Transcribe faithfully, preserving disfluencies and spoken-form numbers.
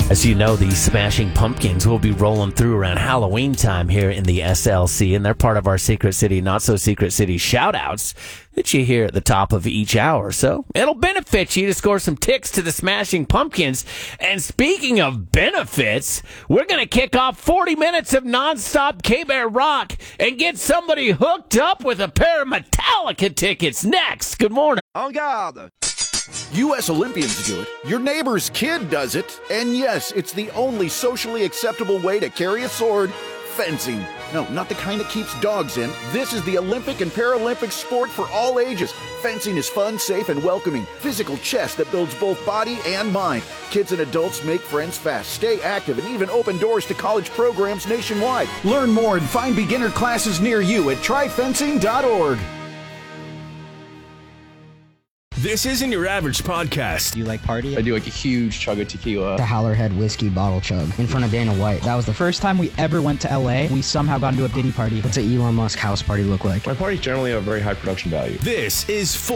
As you know, the Smashing Pumpkins will be rolling through around Halloween time here in the S L C, and they're part of our Secret City, Not So Secret City shout-outs that you hear at the top of each hour. So it'll benefit you to score some ticks to the Smashing Pumpkins. And speaking of benefits, we're going to kick off forty minutes of nonstop K-Bear rock and get somebody hooked up with a pair of Metallica tickets next. Good morning. En garde! U S Olympians do it, your neighbor's kid does it, and yes, it's the only socially acceptable way to carry a sword, fencing. No, not the kind that keeps dogs in. This is the Olympic and Paralympic sport for all ages. Fencing is fun, safe, and welcoming. Physical chess that builds both body and mind. Kids and adults make friends fast, stay active, and even open doors to college programs nationwide. Learn more and find beginner classes near you at try fencing dot org. This isn't your average podcast. Do you like party? I do like a huge chug of tequila. The Howlerhead whiskey bottle chug in front of Dana White. That was the first time we ever went to L A. We somehow got into a Diddy party. What's an Elon Musk house party look like? My parties generally have very high production value. This is